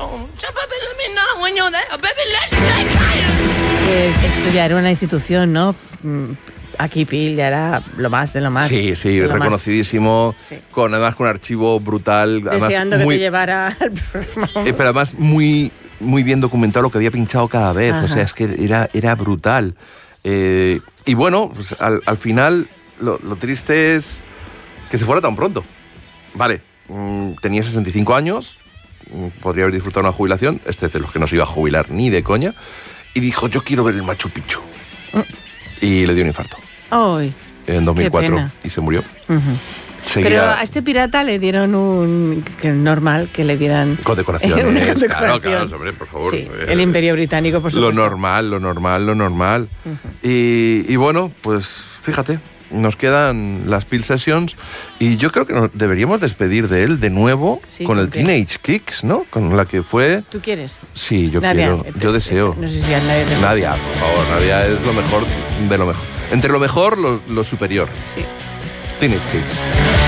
Esto ya era una institución, ¿no? Aquí Pil ya era lo más de lo más. Sí, reconocidísimo, Sí. además con un archivo brutal. Deseando además, que te llevara al programa. pero además muy bien documentado lo que había pinchado cada vez. Ajá. O sea, es que era brutal. Y bueno, pues al final lo triste es que se fuera tan pronto. Vale, tenía 65 años, podría haber disfrutado una jubilación, este es de los que no se iba a jubilar ni de coña, y dijo, yo quiero ver el Machu Picchu. Y le dio un infarto. Ay, en 2004 qué pena. y se murió. Uh-huh. Seguía Pero a este pirata le dieron que es normal que le dieran condecoraciones. una condecoración. Claro, hombre, por favor. Sí, el Imperio Británico, por supuesto. Lo normal. Y bueno, pues fíjate, nos quedan las Pil Sessions y yo creo que nos deberíamos despedir de él de nuevo con el Teenage Kicks, ¿no? Con la que fue... ¿Tú quieres? Sí, yo Nadia, quiero, yo deseo. No sé si a Nadia. Nadia, por favor, Nadia es lo mejor de lo mejor. Entre lo mejor, lo superior. Sí. Teenage Kicks.